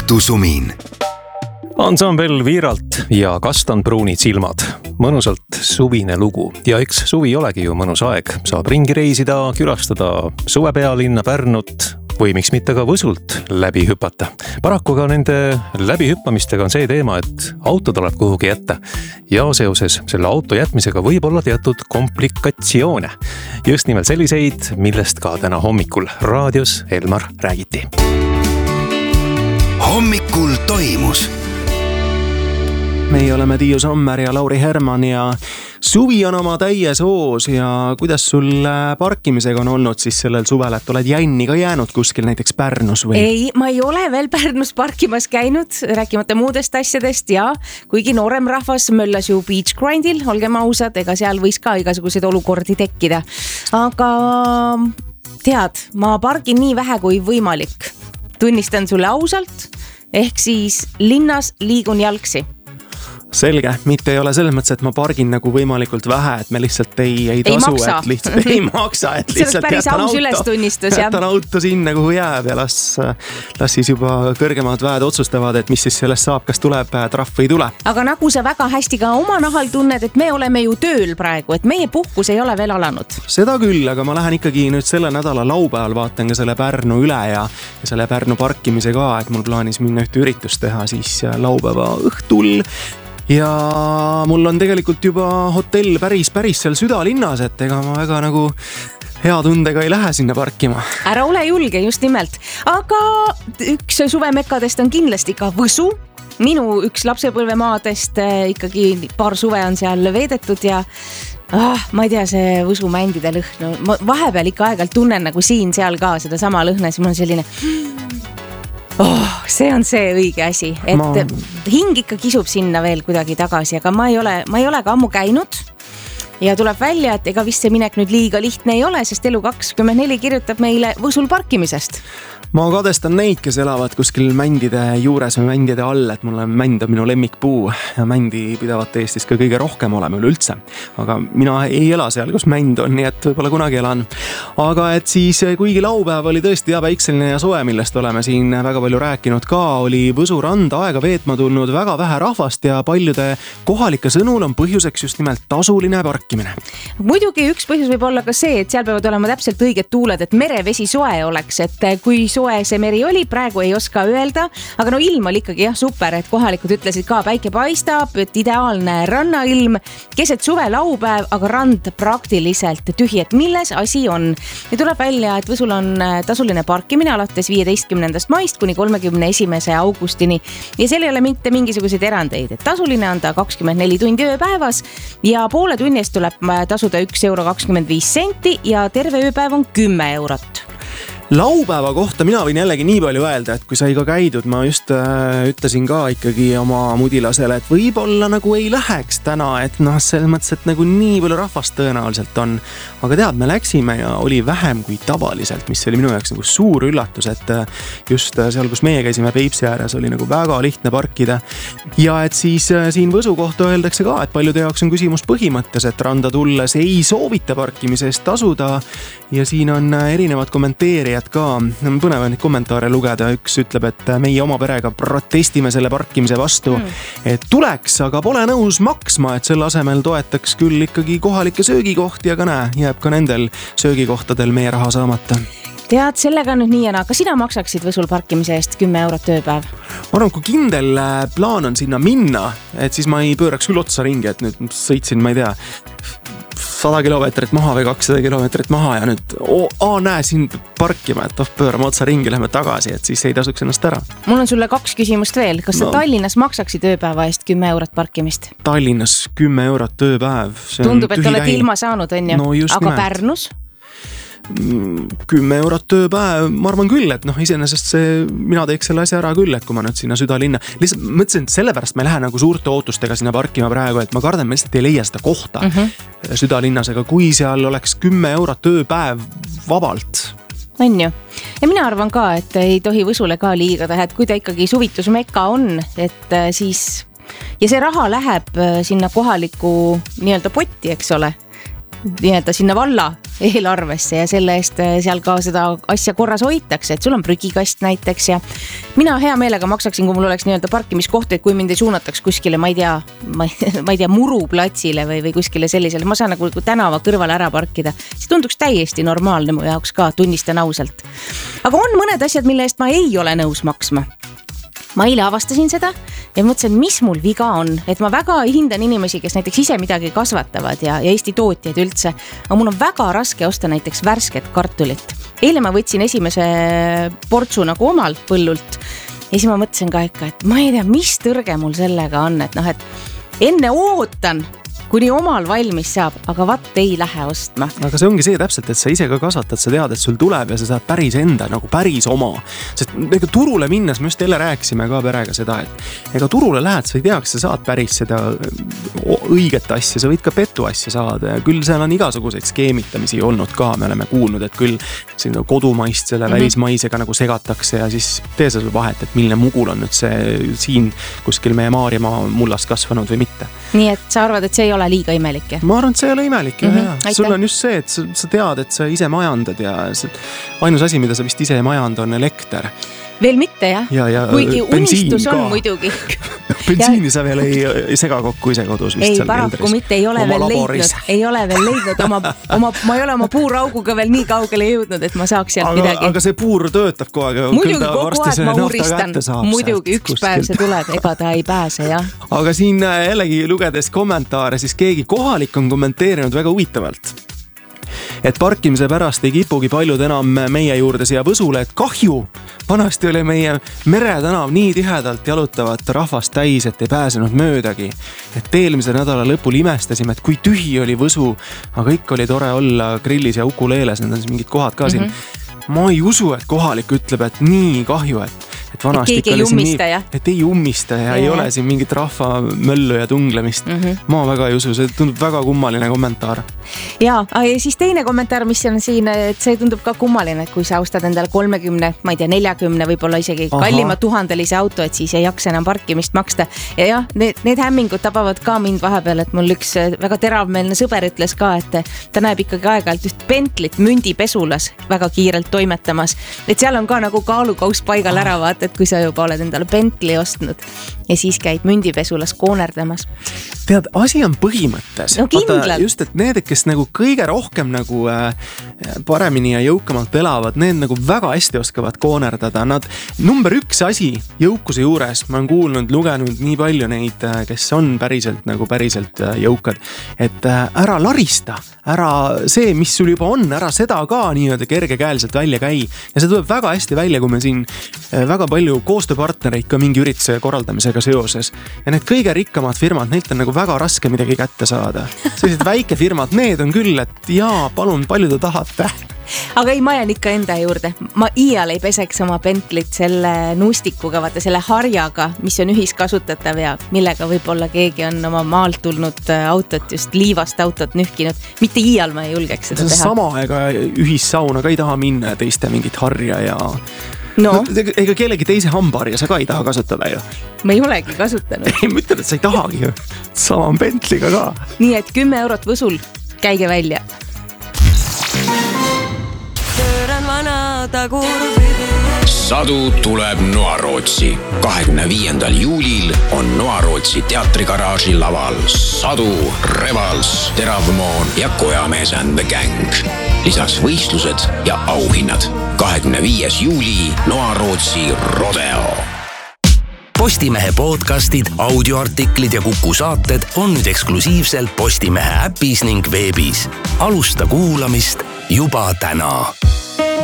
õhtusumin. Ansambel Viiralt ja Kastan pruunid silmad. Mõnusalt suvine lugu. Ja eks suvi olegi ju mõnus aeg. Saab ringi reisida, külastada suvepealinna Pärnut või miks mitte ka Võsult läbi hüpata. Paraku ka nende läbihüppamistega on see teema, et auto tuleb kuhugi jätta. Ja seoses selle auto jätmisega võib olla teatud komplikatsioone. Just nimelt selliseid, millest ka täna hommikul raadios Elmar räägiti. Hommikul toimus. Meie oleme Tiiu Sommer ja Lauri Herman ja suvi on oma täies hoos ja kuidas sul parkimisega on olnud siis sellel suvel, et oled jänni ka jäänud kuskil näiteks Pärnus või? Ei, ma ei ole veel Pärnus parkimas käinud, rääkimata muudest asjadest ja kuigi noorem rahvas möllas ju beach grindil, olgem ausad, ega seal võis ka igasuguseid olukordi tekkida. Aga tead, ma pargin nii vähe kui võimalik. Tunnistan sulle ausalt, ehk siis linnas liigun jalgsi. Selge, mitte ei ole selles mõttes, et ma pargin nagu võimalikult vähe, et me lihtsalt ei tasu, maksa. Et lihtsalt ei maksa, et lihtsalt jätan auto sinna, kuhu jääb ja las siis juba kõrgemad väed otsustavad, et mis siis sellest saab, kas tuleb trahv või ei tule. Aga nagu sa väga hästi ka oma nahal tunned, et me oleme ju tööl praegu, et meie puhkus ei ole veel alanud. Seda küll, aga ma lähen ikkagi nüüd selle nädala laupäeval vaatan ka selle Pärnu üle ja selle Pärnu parkimise ka, et mul plaanis minna ühte üritust teha siis laupäeva õhtul. Ja mul on tegelikult juba hotell päris seal südalinnas, et ega ma väga nagu hea tundega ei lähe sinna parkima. Ära ole julge, just nimelt. Aga üks suvemekadest on kindlasti ka Võsu. Minu üks lapsepõlvemaadest ikkagi paar suve on seal veedetud ja ma ei tea, see Võsu mändide lõhn. Ma vahepeal ikka aeg-ajalt tunnen nagu siin-seal ka seda sama lõhna, siis mul on selline... see on see õige asi, et hing ikka kisub sinna veel kuidagi tagasi, aga ma ei ole ka ammu käinud ja tuleb välja, et ega vist see minek nüüd liiga lihtne ei ole, sest Elu24 kirjutab meile Võsul parkimisest. Ma kadestan neid, kes elavad kuskil mändide juures või mändide all, et mulle mänd on minu lemmikpuu ja mändi pidavat Eestis ka kõige rohkem olema üleüldse. Aga mina ei ela seal, kus mänd on, nii et võib-olla kunagi elan. Aga et siis, kuigi laupäev oli tõesti päikseline ja soe, millest oleme siin väga palju rääkinud ka, oli Võsu randa aega veetma tulnud väga vähe rahvast ja paljude kohalike sõnul on põhjuseks just nimelt tasuline parkimine. Muidugi üks põhjus võib olla ka see, et seal peavad olema täpselt õiged tuuled, et merevesi soe oleks, et kui soe see meri oli, praegu ei oska öelda, aga no ilm oli ikkagi super, et kohalikud ütlesid ka, päike paistab, et ideaalne rannailm, keset suve laupäev, aga rand praktiliselt tühi, et milles asi on. Ja tuleb välja, et Võsul on tasuline parkimine alates 15. maist kuni 31. augustini ja seal ei ole mitte mingisuguseid erandeid, et tasuline on ta 24 tundi ööpäevas ja poole tunnist tuleb tasuda 1,25 € ja terve ööpäev on 10 €. Laupäeva kohta mina võin jällegi nii palju öelda, et kui sai ka käidud, ma just ütlesin ka ikkagi oma mudilasele, et võib-olla nagu ei läheks täna, et selles mõttes, et nagu nii palju rahvast tõenäoliselt on. Aga tead, me läksime ja oli vähem kui tavaliselt, mis oli minu jaoks nagu suur üllatus, et just seal, kus meie käisime Peipsi ääres, oli nagu väga lihtne parkida. Ja et siis siin Võsu kohta öeldakse ka, et paljude jaoks on küsimus põhimõttes, et randa tulles ei soovita parkimise eest tasuda ja siin on erinevad kommenteerijad ka, põnev on neid kommentaare lugeda. Üks ütleb, et meie oma perega protestime selle parkimise vastu, et tuleks, aga pole nõus maksma, et selle asemel toetaks küll ikkagi kohalikke söögikohti, aga jääb ka nendel söögikohtadel meie raha saamata. Tead, sellega nüüd nii, aga kas sina maksaksid Võsul parkimise eest 10 € ööpäev? Ma arvan, kui kindel plaan on sinna minna, et siis ma ei pööraks küll otsa ringi, et nüüd sõitsin, ma ei tea, 100 kilomeetrit maha või 200 kilomeetrit maha ja nüüd näe siin parkima, et pöörame otsa ringi, lähme tagasi, et siis ei tasuks ennast ära. Mul on sulle 2 küsimust veel. Kas sa Tallinnas maksaksid ööpäeva eest 10 € parkimist? Tallinnas 10 € ööpäev. Tundub, et oled ilma saanud, on ju? No aga nimelt. Pärnus? 10 € ööpäev, ma arvan küll, et iseenesest mina teeks selle asja ära küll, et kui ma nüüd sinna südalinna lihtsalt mõtlesin, et sellepärast ma ei lähe nagu suurte ootustega sinna parkima praegu, et ma kardan, ma lihtsalt ei leia seda kohta südalinnas, aga kui seal oleks 10 € ööpäev vabalt. On ju. Ja mina arvan ka, et ei tohi Võsule ka liiga teha, et kui ta ikkagi suvitusmekka on, et siis ja see raha läheb sinna kohaliku nii-öelda potti, eks ole, nii-öelda sinna valla eelarvesse ja selle eest seal ka seda asja korras hoitakse, et sul on prügikast näiteks ja mina hea meelega maksaksin, kui mul oleks nii-öelda parkimiskoht, et kui mind ei suunataks kuskile, ma ei tea muruplatsile või kuskile sellisele, ma saan nagu tänava kõrvale ära parkida. See tunduks täiesti normaalne mu jaoks ka, tunnistan ausalt. Aga on mõned asjad, mille eest ma ei ole nõus maksma. Ma eile avastasin seda ja mõtlesin, mis mul viga on, et ma väga hindan inimesi, kes näiteks ise midagi kasvatavad ja Eesti tootjaid üldse, aga mul on väga raske osta näiteks värsket kartulit. Eile ma võtsin esimese portsu nagu omalt põllult ja siis ma mõtlesin ka ikka, et ma ei tea, mis tõrge mul sellega on, et et enne ootan, kuni omal valmis saab, aga vaat ei lähe ostma. Aga see ongi see täpselt, et sa ise ka kasvatad, sa tead, et sul tuleb ja sa saad päris enda, nagu päris oma. Sest ega turule minnes, me just jälle rääkisime ka perega seda, et ega turule lähed, sa ei tea, kas sa saad päris seda õiget asja, sa võid ka petu asja saada ja küll seal on igasuguseid skeemitamisi olnud ka, me oleme kuulnud, et küll kodumaist selle välismaisega nagu segatakse ja siis tee seal vahet, et milline mugul on nüüd see siin kuskil meie Maarjamaa mullast kasvanud või mitte. Nii et sa arvad, et see ei ole liiga imelik, jah? Ma arvan, et see ei ole imelik. Sul on just see, et sa tead, et sa ise majandad ja ainus asi, mida sa vist ise majand, on elekter. Veel mitte, jah? Ja kuigi unistus on muidugi. Bensiini sa veel ei sega kokku ise kodus vist. Ei, paraku mitte, ei ole veel leidnud ma ei ole oma puurauguga veel nii kaugele jõudnud, et ma saaks sealt midagi. Aga see puur töötab kogu aeg. Muidugi kogu aeg ma uuristan. Muidugi üks päev see tuleb, ega ta ei pääse, jah. Aga siin jällegi lugedes kommentaare, siis keegi kohalik on kommenteerinud väga huvitavalt. Et parkimise pärast ei kipugi paljud enam meie juurde siia Võsule, et kahju. Vanasti oli meie meretänav nii tihedalt jalutavat rahvast täis, et ei pääsenud möödagi. Et eelmise nädala lõpul imestasime, et kui tühi oli Võsu, aga ikka oli tore olla grillis ja ukuleeles, need on siis mingid kohad ka siin. Ma ei usu, et kohalik ütleb, et nii kahju, et vanasti keegi ei ummista, jah? Et ei ummista ja ei ole siin mingit rahva möllu ja tunglemist. Ma väga ei usu, see tundub väga kummaline kommentaar. Ja siis teine kommentaar, mis on siin, et see tundub ka kummaline, et kui sa ostad endale 30, ma ei tea, 40 võib-olla isegi kallima 1000-lise auto, et siis ei jaksa enam parkimist maksta. Ja jah, need hämmingud tabavad ka mind vahepeal, et mul üks väga teravmeelne sõber ütles ka, et ta näeb ikkagi aeg-ajalt just Bentley't mündipesulas väga kiirelt toimetamas. Et seal on ka nagu kaalukaus paigal ära vaata, et kui sa juba oled endale Bentley ostnud ja siis käid mündipesulas koonerdamas. Tead, asi on põhimõttes. No kindlalt. Just, et need, kes nagu kõige rohkem nagu paremini ja jõukamalt elavad, need nagu väga hästi oskavad koonerdada. Nad number 1 asi jõukuse juures, ma olen kuulnud, lugenud nii palju neid, kes on päriselt jõukad, et ära larista, ära see, mis sul juba on, ära seda ka nii-öelda kergekäeliselt välja käi. Ja see tuleb väga hästi välja, kui me siin väga palju koostööpartnereid ka mingi ürituse korraldamisega seoses. Ja need kõige rikkamad firmad, neilt on nagu väga raske midagi kätte saada. Sellised väike firmad, need on küll, et jaa, palun, palju te tahate. Aga ei, ma jään ikka enda juurde. Ma iial ei peseks oma Bentley't selle nustikuga, vaata selle harjaga, mis on ühiskasutatav ja millega võib-olla keegi on oma maalt tulnud autot, just liivast autot nühkinud. Mitte iial ma ei julgeks seda teha. Sama aega ühissauna ka ei taha minna teiste mingit harja ja... No. Ega kellegi teise hambaharja sa ka ei taha kasutada ju. Ma ei olegi kasutanud. Ei, ma ütlen, et sa ei tahagi ju. Sama on Bentley'ga ka. Nii et 10 eurot Võsul, käige välja. Pööran vanada kurvidi. Sadu tuleb Noarootsi. 25. juulil on Noarootsi teatrigaraaži laval Sadu, Revals, Teravmoon ja Kojamees and the Gang. Lisaks võistlused ja auhinnad. 25. juuli Noarootsi Rodeo. Postimehe podcastid, audioartiklid ja Kuku saated on nüüd eksklusiivselt Postimehe äpis ning veebis. Alusta kuulamist juba täna.